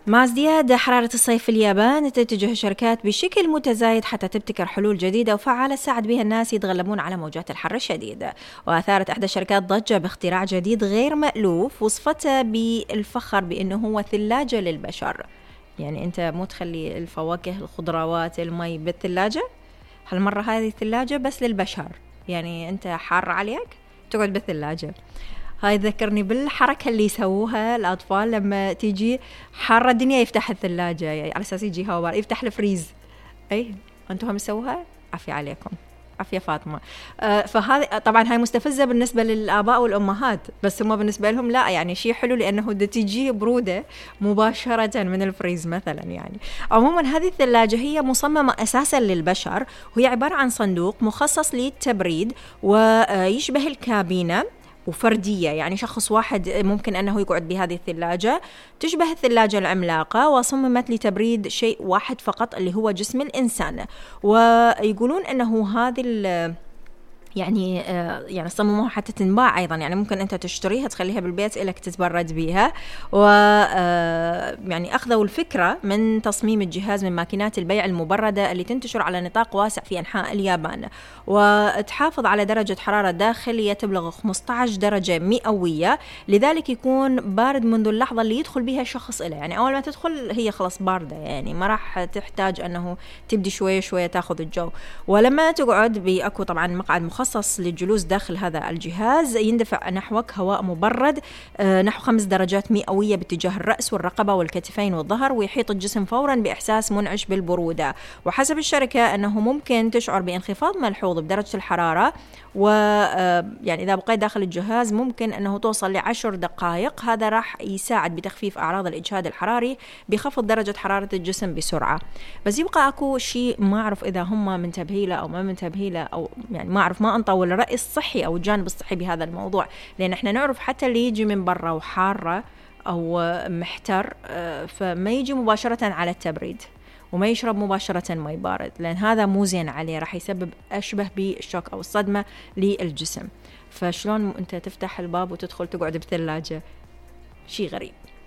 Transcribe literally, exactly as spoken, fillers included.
مع ازدياد حرارة الصيف في اليابان تتجه الشركات بشكل متزايد حتى تبتكر حلول جديدة وفعالة تساعد بها الناس يتغلبون على موجات الحر الشديد. وأثارت إحدى الشركات ضجة باختراع جديد غير مألوف وصفته بالفخر بأنه هو ثلاجة للبشر. يعني أنت مو تخلي الفواكه الخضروات المي بالثلاجة، هالمرة هذه ثلاجة بس للبشر، يعني أنت حار عليك تقعد بالثلاجة. هاي ذكرني بالحركة اللي يسووها الأطفال لما تيجي حارة الدنيا يفتح الثلاجة، يعني على أساس يجي هوا يفتح الفريز. أي أنتوا هم يسووها؟ عافية عليكم، عافية فاطمة. آه فهذا طبعا هاي مستفزة بالنسبة للآباء والأمهات، بس هم بالنسبة لهم لا، يعني شيء حلو لأنه دا تيجي برودة مباشرة من الفريز مثلا. يعني عموما هذه الثلاجة هي مصممة أساسا للبشر، وهي عبارة عن صندوق مخصص للتبريد ويشبه الكابينة وفردية، يعني شخص واحد ممكن أنه يقعد بهذه الثلاجة، تشبه الثلاجة العملاقة وصممت لتبريد شيء واحد فقط اللي هو جسم الإنسان. ويقولون أنه هذه يعني آه يعني صمموها حتى تنباع أيضا، يعني ممكن أنت تشتريها تخليها بالبيت إلك تتبرد بيها. و آه يعني أخذوا الفكرة من تصميم الجهاز من ماكينات البيع المبردة اللي تنتشر على نطاق واسع في أنحاء اليابان، وتحافظ على درجة حرارة داخلية تبلغ خمسة عشر درجة مئوية، لذلك يكون بارد منذ اللحظة اللي يدخل بها الشخص إليه. يعني أول ما تدخل هي خلاص باردة، يعني ما راح تحتاج أنه تبدي شوية شوية تاخذ الجو. ولما تقعد بأكو طبعا مقعد مخصص للجلوس داخل هذا الجهاز، يندفع نحوك هواء مبرد نحو خمس درجات مئوية باتجاه الرأس والرقبة والكتفين والظهر، ويحيط الجسم فورا بإحساس منعش بالبرودة. وحسب الشركة أنه ممكن تشعر بانخفاض ملحوظ بدرجة الحرارة، ويعني إذا بقيت داخل الجهاز ممكن أنه توصل لعشر دقائق. هذا راح يساعد بتخفيف أعراض الإجهاد الحراري بخفض درجة حرارة الجسم بسرعة. بس يبقى أكو شيء ما أعرف إذا هم منتبهين له أو ما منتبهين له، أو يعني ما أعرف ما أنطول الرأي الصحي أو الجانب الصحي بهذا الموضوع، لأن إحنا نعرف حتى اللي يجي من برا وحارة أو محتر فما يجي مباشرة على التبريد وما يشرب مباشرة ماء بارد، لأن هذا مو زين عليه، راح يسبب أشبه بالشوك أو الصدمة للجسم. فشلون أنت تفتح الباب وتدخل تقعد بثلاجة؟ شيء غريب.